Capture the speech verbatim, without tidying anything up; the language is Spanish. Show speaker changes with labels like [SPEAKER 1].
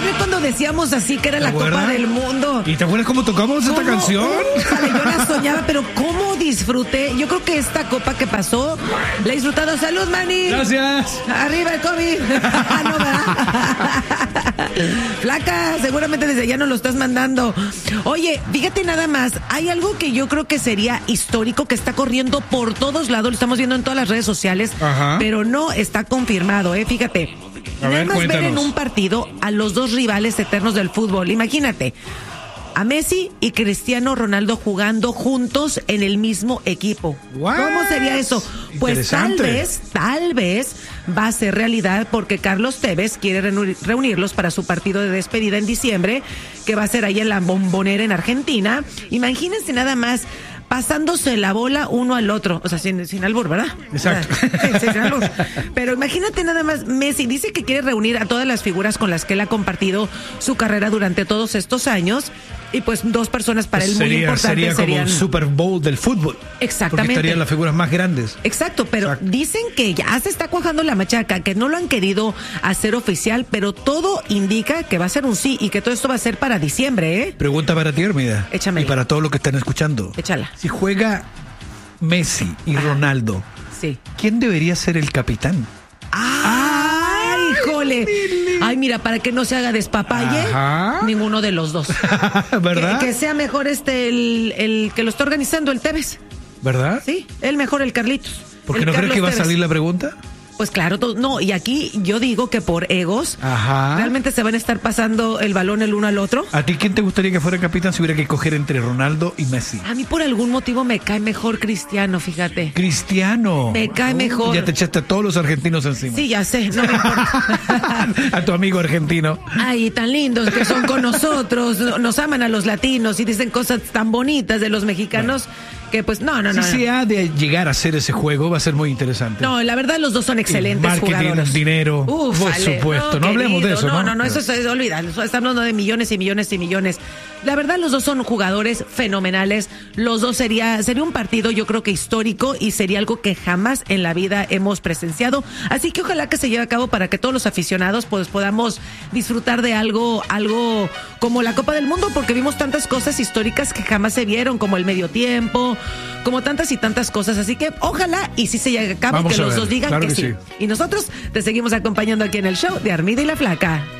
[SPEAKER 1] acuerdas cuando decíamos así que era la Copa del Mundo?
[SPEAKER 2] ¿Y te acuerdas cómo tocamos ¿Cómo? esta canción?
[SPEAKER 1] Ufale, yo la soñaba, pero cómo disfruté. Yo creo que esta copa que pasó, la he disfrutado. ¡Salud, Manny!
[SPEAKER 2] Gracias.
[SPEAKER 1] Arriba el COVID. No, ¿verdad? Flaca, seguramente desde allá nos lo estás mandando. Oye, fíjate nada más, hay algo que yo creo que sería histórico, que está corriendo por todos lados, lo estamos viendo en todas las redes sociales, Ajá. pero no está confirmado, ¿eh? Fíjate. A nada ver, más cuéntanos. Ver en un partido a los dos rivales eternos del fútbol. Imagínate, a Messi y Cristiano Ronaldo jugando juntos en el mismo equipo. What? ¿Cómo sería eso? Pues tal vez, tal vez va a ser realidad, porque Carlos Tevez quiere reunirlos para su partido de despedida en diciembre, que va a ser ahí en la Bombonera en Argentina. Imagínense nada más, pasándose la bola uno al otro, o sea, sin, sin albur, ¿verdad?
[SPEAKER 2] Exacto.
[SPEAKER 1] O sea, sí, sin albur. Pero imagínate nada más, Messi dice que quiere reunir a todas las figuras con las que él ha compartido su carrera durante todos estos años, y pues dos personas para él
[SPEAKER 2] sería,
[SPEAKER 1] muy importantes
[SPEAKER 2] sería como
[SPEAKER 1] serían...
[SPEAKER 2] un Super Bowl del fútbol.
[SPEAKER 1] Exactamente.
[SPEAKER 2] Porque estarían las figuras más grandes.
[SPEAKER 1] Exacto, pero
[SPEAKER 2] Exacto.
[SPEAKER 1] dicen que ya se está cuajando la machaca, que no lo han querido hacer oficial, pero todo indica que va a ser un sí y que todo esto va a ser para diciembre, ¿eh?
[SPEAKER 2] Pregunta para ti, Hermida.
[SPEAKER 1] Échame.
[SPEAKER 2] Y para todos los que están escuchando.
[SPEAKER 1] Échala.
[SPEAKER 2] Si juega Messi y Ronaldo,
[SPEAKER 1] sí.
[SPEAKER 2] ¿quién debería ser el capitán?
[SPEAKER 1] ¡Ay, híjole! Ay, mira, para que no se haga despapalle, Ajá. ninguno de los dos.
[SPEAKER 2] ¿Verdad?
[SPEAKER 1] Que, que sea mejor este, el, el que lo está organizando, el Tevez.
[SPEAKER 2] ¿Verdad?
[SPEAKER 1] Sí, él mejor, el Carlitos.
[SPEAKER 2] ¿Por qué
[SPEAKER 1] el
[SPEAKER 2] no
[SPEAKER 1] Carlos
[SPEAKER 2] crees que va
[SPEAKER 1] Tevez.
[SPEAKER 2] a salir la pregunta?
[SPEAKER 1] Pues claro, todo, no, y aquí yo digo que por egos,
[SPEAKER 2] Ajá.
[SPEAKER 1] realmente se van a estar pasando el balón el uno al otro.
[SPEAKER 2] ¿A ti quién te gustaría que fuera capitán si hubiera que escoger entre Ronaldo y Messi?
[SPEAKER 1] A mí por algún motivo me cae mejor Cristiano, fíjate.
[SPEAKER 2] Cristiano.
[SPEAKER 1] Me cae oh, mejor.
[SPEAKER 2] Ya te echaste a todos los argentinos encima.
[SPEAKER 1] Sí, ya sé, no me importa.
[SPEAKER 2] A tu amigo argentino.
[SPEAKER 1] Ay, tan lindos que son con nosotros, nos aman a los latinos y dicen cosas tan bonitas de los mexicanos. Bueno. Que pues no, no,
[SPEAKER 2] si
[SPEAKER 1] no.
[SPEAKER 2] Si se
[SPEAKER 1] no.
[SPEAKER 2] ha de llegar a hacer ese juego, va a ser muy interesante.
[SPEAKER 1] No, la verdad los dos son excelentes
[SPEAKER 2] marketing,
[SPEAKER 1] jugadores.
[SPEAKER 2] Dinero,
[SPEAKER 1] Uf,
[SPEAKER 2] por
[SPEAKER 1] vale.
[SPEAKER 2] supuesto. No,
[SPEAKER 1] no
[SPEAKER 2] hablemos
[SPEAKER 1] querido,
[SPEAKER 2] de eso, ¿no?
[SPEAKER 1] No, no, no, eso se olvida. Estamos hablando de millones y millones y millones. La verdad los dos son jugadores fenomenales. Los dos sería, sería un partido yo creo que histórico y sería algo que jamás en la vida hemos presenciado. Así que ojalá que se lleve a cabo para que todos los aficionados pues podamos disfrutar de algo, algo como la Copa del Mundo, porque vimos tantas cosas históricas que jamás se vieron, como el medio tiempo, como tantas y tantas cosas, así que ojalá y si se llegue a cabo, Vamos que los ver. dos digan claro que, que sí. sí. Y nosotros te seguimos acompañando aquí en el show de Armida y la Flaca.